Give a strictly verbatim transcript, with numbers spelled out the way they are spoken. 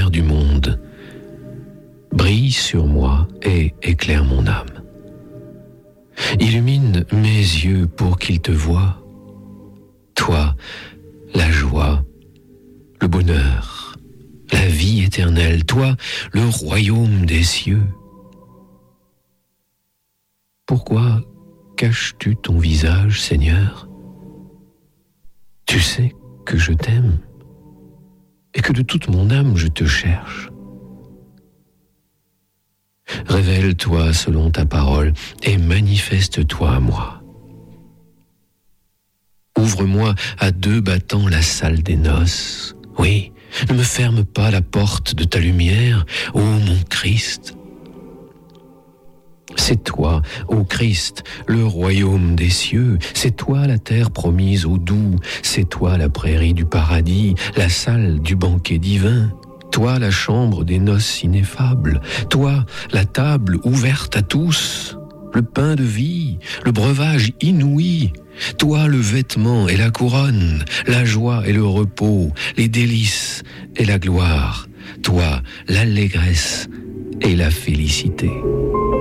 lumière du monde, brille sur moi et éclaire mon âme. Illumine mes yeux pour qu'ils te voient, toi, la joie, le bonheur, la vie éternelle, toi, le royaume des cieux. Pourquoi caches-tu ton visage, Seigneur? Tu sais que je t'aime et que de toute mon âme je te cherche. Révèle-toi selon ta parole et manifeste-toi à moi. Ouvre-moi à deux battants la salle des noces. Oui, ne me ferme pas la porte de ta lumière, ô mon Christ. C'est toi, ô Christ, le royaume des cieux, c'est toi la terre promise aux doux, c'est toi la prairie du paradis, la salle du banquet divin, toi la chambre des noces ineffables, toi la table ouverte à tous, le pain de vie, le breuvage inouï, toi le vêtement et la couronne, la joie et le repos, les délices et la gloire, toi l'allégresse et la félicité.